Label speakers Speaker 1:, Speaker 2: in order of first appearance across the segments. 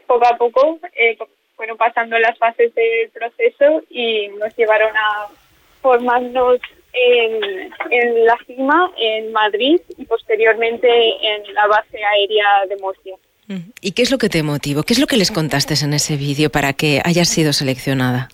Speaker 1: poco a poco fueron pasando las fases del proceso y nos llevaron a formarnos en la CIMA, en Madrid, y posteriormente en la base aérea de Murcia.
Speaker 2: ¿Y qué es lo que te motivó? ¿Qué es lo que les contaste en ese vídeo para que hayas sido seleccionada?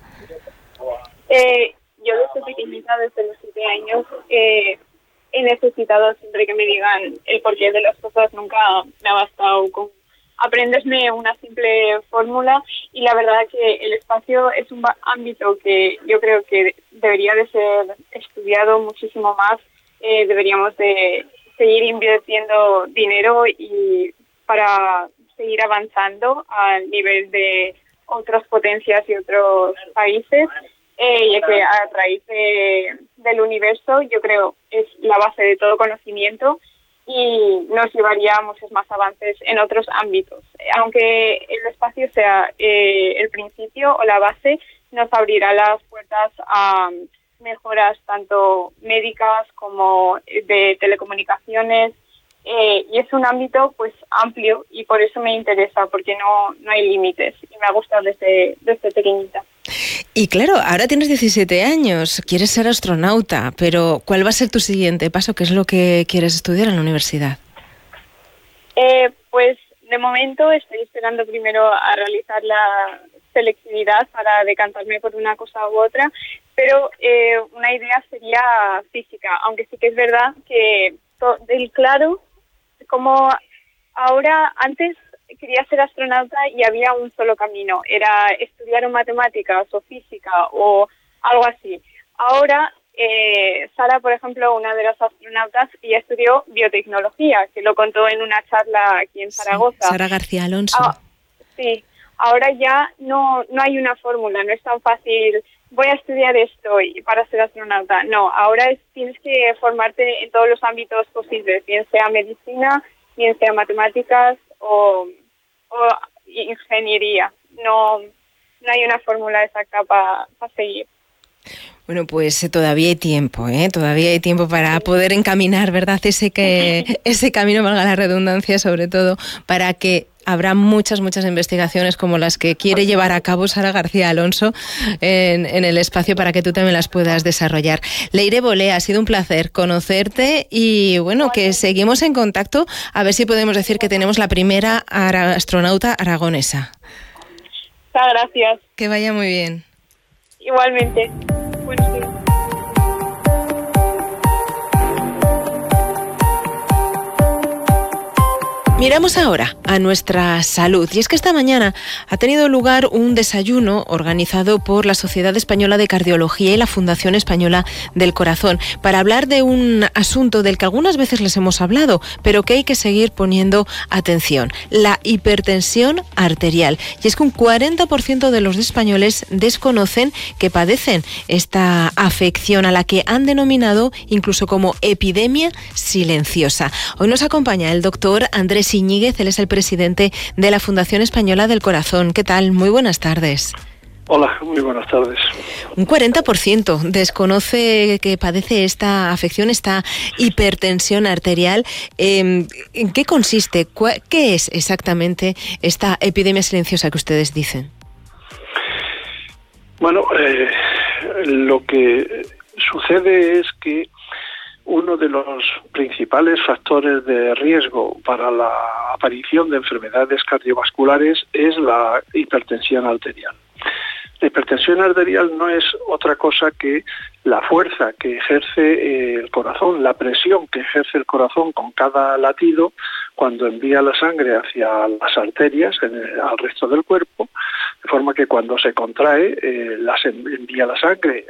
Speaker 1: Yo desde pequeñita, desde los 7 años, he necesitado siempre que me digan el porqué de las cosas. Nunca me ha bastado con aprenderme una simple fórmula, y la verdad que el espacio es un ámbito que yo creo que debería de ser estudiado muchísimo más. Deberíamos de seguir invirtiendo dinero y para seguir avanzando al nivel de otras potencias y otros países, ya que a raíz del universo, yo creo, es la base de todo conocimiento y nos llevaría a muchos más avances en otros ámbitos. Aunque el espacio sea el principio o la base, nos abrirá las puertas a mejoras tanto médicas como de telecomunicaciones, y es un ámbito pues amplio, y por eso me interesa, porque no hay límites y me ha gustado desde pequeñita.
Speaker 2: Y claro, ahora tienes 17 años, quieres ser astronauta, pero ¿cuál va a ser tu siguiente paso? ¿Qué es lo que quieres estudiar en la universidad?
Speaker 1: Pues de momento estoy esperando primero a realizar la selectividad para decantarme por una cosa u otra, pero una idea sería física, aunque sí que es verdad que del claro, como ahora, antes quería ser astronauta y había un solo camino, era estudiar matemáticas o física o algo así. Ahora, Sara, por ejemplo, una de las astronautas, ella estudió biotecnología, que lo contó en una charla aquí en Zaragoza.
Speaker 2: Sí, Sara García Alonso.
Speaker 1: Sí, ahora ya no hay una fórmula, no es tan fácil, voy a estudiar esto para ser astronauta. No, ahora tienes que formarte en todos los ámbitos posibles, bien sea medicina, bien sea matemáticas o ingeniería. No hay una fórmula exacta para seguir.
Speaker 2: Bueno, pues todavía hay tiempo, todavía hay tiempo para poder encaminar, ¿verdad? Ese camino, valga la redundancia, sobre todo para que habrá muchas investigaciones como las que quiere llevar a cabo Sara García Alonso en el espacio, para que tú también las puedas desarrollar. Leire Bolé, ha sido un placer conocerte y bueno, que seguimos en contacto, a ver si podemos decir que tenemos la primera astronauta aragonesa.
Speaker 1: Muchas gracias.
Speaker 2: Que vaya muy bien.
Speaker 1: Igualmente. Buenos días.
Speaker 2: Miramos ahora a nuestra salud, y es que esta mañana ha tenido lugar un desayuno organizado por la Sociedad Española de Cardiología y la Fundación Española del Corazón para hablar de un asunto del que algunas veces les hemos hablado, pero que hay que seguir poniendo atención: la hipertensión arterial. Y es que un 40% de los españoles desconocen que padecen esta afección, a la que han denominado incluso como epidemia silenciosa. Hoy nos acompaña el doctor Andrés Iñiguez, él es el presidente de la Fundación Española del Corazón. ¿Qué tal? Muy buenas tardes.
Speaker 3: Hola, muy buenas tardes.
Speaker 2: Un 40% desconoce que padece esta afección, esta hipertensión arterial. ¿En qué consiste? ¿Qué es exactamente esta epidemia silenciosa que ustedes dicen?
Speaker 3: Bueno, lo que sucede es que uno de los principales factores de riesgo para la aparición de enfermedades cardiovasculares es la hipertensión arterial. La hipertensión arterial no es otra cosa que la fuerza que ejerce el corazón, la presión que ejerce el corazón con cada latido cuando envía la sangre hacia las arterias al resto del cuerpo, de forma que cuando se contrae envía la sangre